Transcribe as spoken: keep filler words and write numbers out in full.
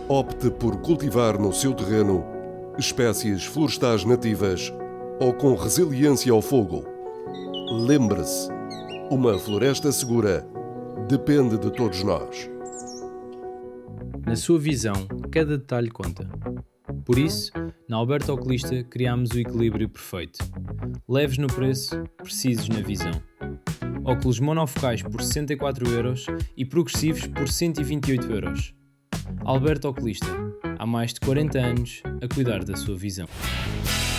Opte por cultivar no seu terreno espécies florestais nativas ou com resiliência ao fogo. Lembre-se, uma floresta segura depende de todos nós. Na sua visão, cada detalhe conta. Por isso, na Alberto Oculista criámos o equilíbrio perfeito. Leves no preço, precisos na visão. Óculos monofocais por sessenta e quatro euros e progressivos por cento e vinte e oito euros. Alberto Oculista, há mais de quarenta anos a cuidar da sua visão.